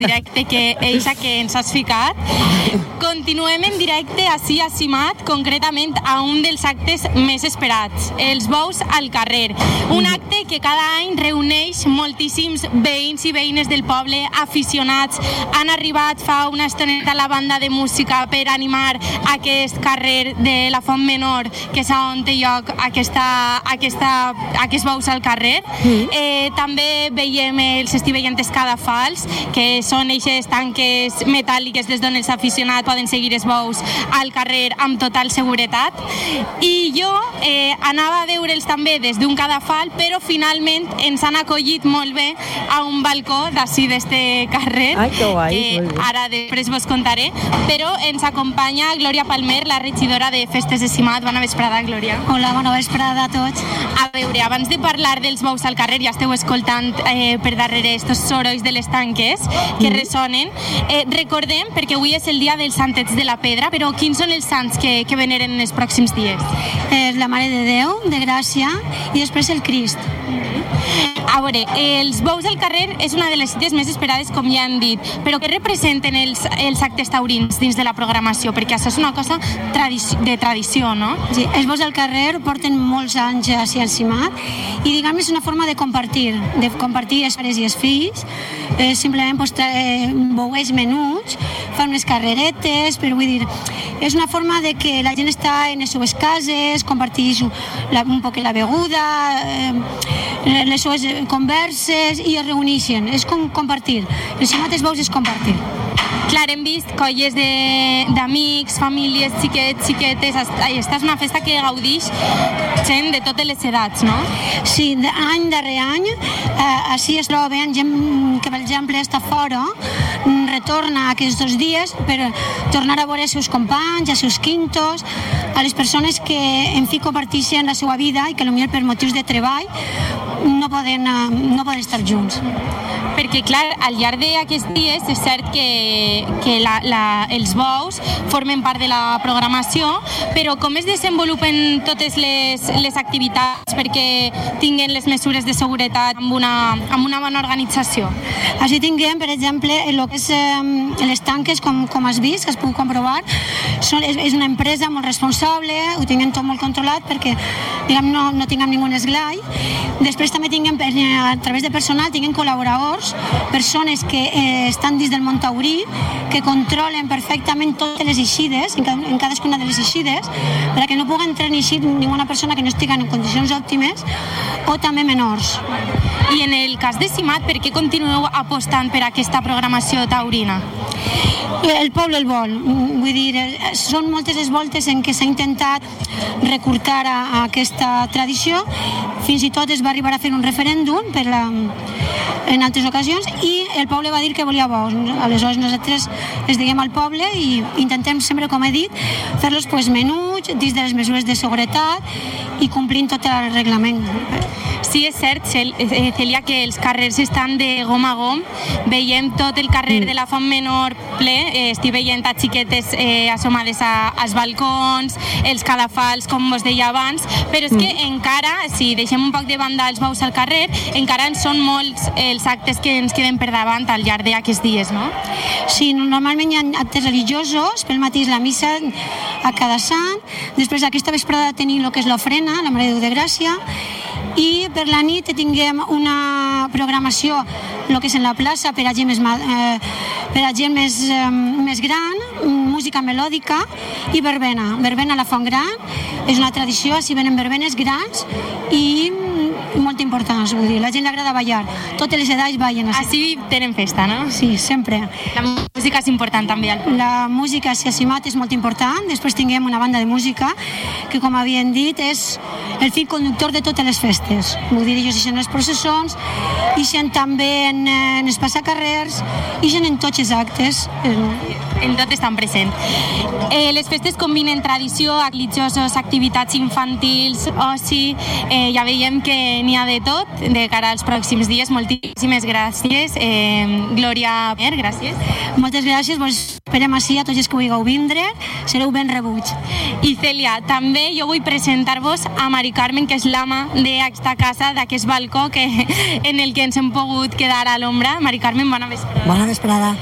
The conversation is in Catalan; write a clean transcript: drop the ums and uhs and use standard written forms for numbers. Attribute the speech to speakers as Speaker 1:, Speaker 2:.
Speaker 1: directe que eixa que ens has ficat. Continuem en directe ací a Simat, concretament a un dels actes més esperats, els bous al carrer. Un acte que cada any reuneix moltíssims veïns i veïnes del poble, aficionats. Han arribat fa una estoneta a la banda de música per animar aquest carrer de la Font Menor, que és on té lloc aquests bous al carrer. També veiem els veient escadafals, que són eixes tanques metàl·liques des d'on els aficionats poden seguir els bous al carrer amb total seguretat. I jo anava a veure'ls també des d'un cadafal, però finalment ens han acollit molt bé a un balcó d'ací d'este carrer.
Speaker 2: Ai, que guai,
Speaker 1: que ara després vos contaré, però ens acompanya Glòria Palmer, la regidora de Festes de Simat. Bona vesprada, Glòria.
Speaker 3: Hola, bona vesprada a tots.
Speaker 1: A veure, abans de parlar dels bous al carrer, ja esteu escoltant per darrere estos sorolls de les tanques que ressonen. Recordem, perquè avui és el dia dels santets de la pedra, però quins són els sants que veneren en els pròxims dies?
Speaker 3: La Mare de Déu, de Gràcia, i després el Crist.
Speaker 1: A veure, els bous al carrer és una de les cites més esperades, com ja hem dit, però què representen els actes taurins dins de la programació? Perquè això és una cosa de tradició, no?
Speaker 3: Sí, els bous al carrer porten molts anys així al Simat i, diguem, és una forma de compartir els pares i els fills. Simplement bouets menuts, fan unes carreretes, però vull dir, és una forma de que la gent està en les seues cases, comparteix un poc la beguda, les seues converses i es reuneixen. És com compartir. El Simat dels bous és compartir.
Speaker 1: Clar, hem vist colles d'amics, famílies, xiquets, xiquetes. Aquesta és una festa que gaudix gent de totes les edats, no?
Speaker 3: Sí, any darrere any, així es troben gent que, per exemple, està fora, retorna aquests 2 dies per tornar a veure els seus companys, els seus quintos, a les persones que, en fi, comparteixen la seva vida i que potser per motius de treball no poden estar junts.
Speaker 1: Perquè, clar, al llarg d'aquests dies és cert que els bous formen part de la programació, però com es desenvolupen totes les activitats perquè tinguen les mesures de seguretat amb una bona organització?
Speaker 3: Així tinguem, per exemple, el que és les tanques, com has vist, que es puc comprovar, és una empresa molt responsable, ho tinguem tot molt controlat perquè, diguem, no tinguem ningú esglai. Després també tinguem, a través de personal, tinguem col·laboradors, persones que estan dins del món taurí, que controlen perfectament totes les eixides, en cadascuna de les eixides, perquè no pugui entrar ni eixir ninguna persona que no estigui en condicions òptimes, o també menors.
Speaker 1: I en el cas de Simat, per què continueu apostant per aquesta programació taurina?
Speaker 3: El poble el vol, vull dir, són moltes les voltes en què s'ha intentat recurtar a aquesta tradició, fins i tot es va arribar a fer un referèndum en altres ocasions i el poble va dir que volia bous. Aleshores nosaltres es diguem al poble i intentem sempre, com he dit, fer-los menuts, dins de les mesures de seguretat i complint tot el reglament.
Speaker 1: Sí, és cert, Celia, que els carrers estan de gom a gom. Veiem tot el carrer de la Font Menor ple, estic veient a xiquetes assomades als balcons, els cadafals, com vos deia abans, però és que encara, si deixem un poc de banda els bous al carrer, encara són molts els actes que ens queden per davant al llarg d'aquests dies, no?
Speaker 3: Sí, normalment hi ha actes religiosos, pel matí la missa a cada sant, després aquesta vesprada tenim el que és l'ofrena, la Mare de Déu de Gràcia, i per la nit tinguem una programació, el que és en la plaça, per a gent més gran, música melòdica i verbena. Verbena a la Font Gran, és una tradició, així venen verbenes grans i molt importants, vull dir, la gent li agrada ballar, totes les edats ballen.
Speaker 1: Així tenen festa, no?
Speaker 3: Sí, sempre.
Speaker 1: La música és important també.
Speaker 3: La música, si a Simat, és molt important. Després tinguem una banda de música que, com havíem dit, és el fil conductor de totes les festes. Vull dir, ells ixen les processons, ixen també en els passacarrers, ixen en tots els actes.
Speaker 1: En tot estan presents. Les festes combinen tradició, religiosos, activitats infantils, oci, ja veiem que n'hi ha de tot de cara als pròxims dies. Moltíssimes gràcies. Glòria, gràcies.
Speaker 3: Moltes gràcies, vos esperem així a tots els que vulgueu vindre, sereu ben rebuts.
Speaker 1: I Cèlia, també jo vull presentar-vos a Mari Carmen, que és l'ama d'aquesta casa, d'aquest balcó en el que ens hem pogut quedar a l'ombra. Mari Carmen, bona vesprada.
Speaker 2: Bona vesprada.